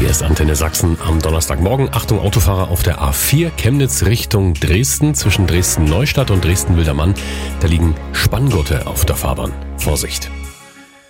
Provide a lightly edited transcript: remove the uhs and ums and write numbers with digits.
Hier ist Antenne Sachsen am Donnerstagmorgen. Achtung Autofahrer auf der A4 Chemnitz Richtung Dresden. Zwischen Dresden-Neustadt und Dresden-Wildermann. Da liegen Spanngurte auf der Fahrbahn. Vorsicht!